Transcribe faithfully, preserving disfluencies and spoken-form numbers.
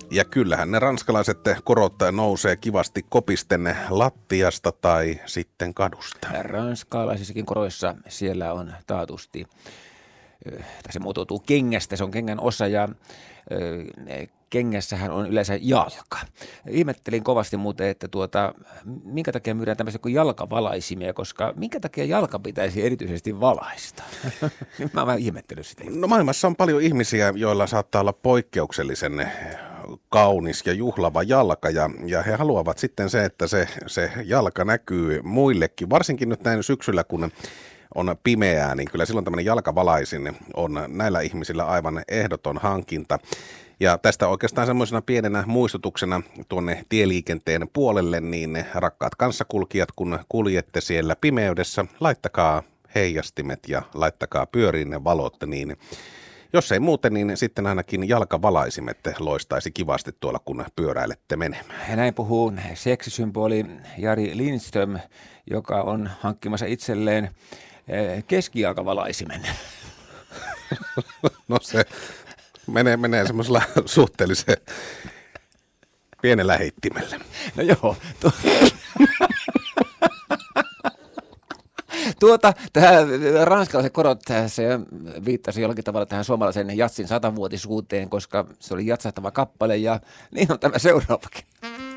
Ja kyllähän ne ranskalaiset korot nousee kivasti kopisten lattiasta tai sitten kadusta. Ranskalaisissakin koroissa siellä on taatusti, tai se muotoutuu kengästä, se on kengän osa ja kengässähän on yleensä jalka. Ihmettelin kovasti muuten, että tuota, minkä takia myydään tämmöisiä kuin jalkavalaisimia, koska minkä takia jalka pitäisi erityisesti valaista? Mä oon vähän ihmettänyt sitä. No maailmassa on paljon ihmisiä, joilla saattaa olla poikkeuksellisen kaunis ja juhlava jalka ja, ja he haluavat sitten se, että se, se jalka näkyy muillekin, varsinkin nyt näin syksyllä, kun on pimeää, niin kyllä silloin tämmöinen jalkavalaisin on näillä ihmisillä aivan ehdoton hankinta. Ja tästä oikeastaan semmoisena pienenä muistutuksena tuonne tieliikenteen puolelle, niin rakkaat kanssakulkijat, kun kuljette siellä pimeydessä, laittakaa heijastimet ja laittakaa pyöriin ne valot, niin jos ei muuten, niin sitten ainakin jalkavalaisimet loistaisi kivasti tuolla, kun pyöräilette menemään. Ja näin puhuu seksisymboli Jari Lindström, joka on hankkimassa itselleen keskijalkavalaisimen. No se menee, menee semmoisella suhteellisen pienellä heittimellä. No joo. Tu- tuota, tähän ranskalaiset korot, se viittasi jollakin tavalla tähän suomalaisen jatsin satavuotisuuteen, koska se oli jatsahtava kappale ja niin on tämä seuraavakin.